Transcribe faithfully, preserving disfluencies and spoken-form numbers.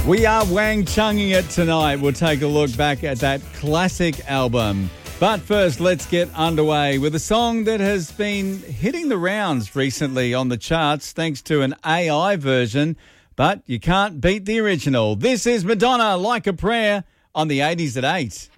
We are Wang Chunging it tonight. We'll take a look back at that classic album. But first, let's get underway with a song that has been hitting the rounds recently on the charts thanks to an A I version, but you can't beat the original. This is Madonna, Like a Prayer, on the eighties at eight.